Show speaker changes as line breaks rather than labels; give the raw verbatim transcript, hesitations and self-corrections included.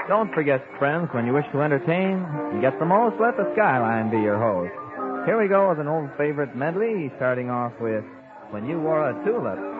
Don't forget, friends, when you wish to entertain and get the most, let the Skyline be your host. Here we go with an old favorite medley, starting off with When You Wore a Tulip.